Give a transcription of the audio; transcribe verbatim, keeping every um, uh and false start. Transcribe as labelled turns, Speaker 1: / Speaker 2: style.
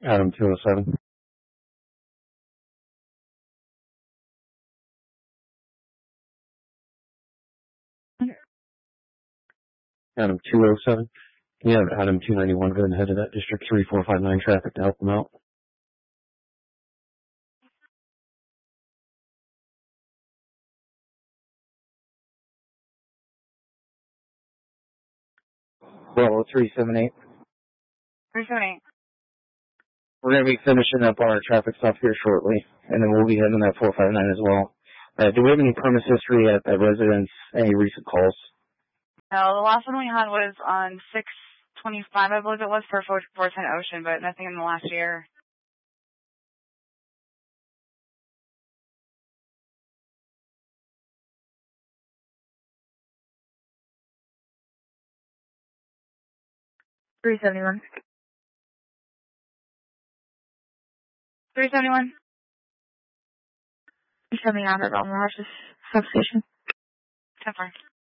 Speaker 1: Adam two oh seven. Adam two oh seven. Can you have Adam two ninety-one go ahead of that District three four five nine traffic to help them out? Well, three seven eight.
Speaker 2: three seven eight.
Speaker 1: We're going to be finishing up our traffic stop here shortly, and then we'll be heading that four five nine as well. Uh, do we have any premise history at, at residence, any recent calls?
Speaker 2: No, the last one we had was on six twenty-five, I believe it was, for four ten Ocean, but nothing in the last year. three seventy-one. three seventy-one.
Speaker 3: You're coming out at Alma Horses substation.
Speaker 2: ten four.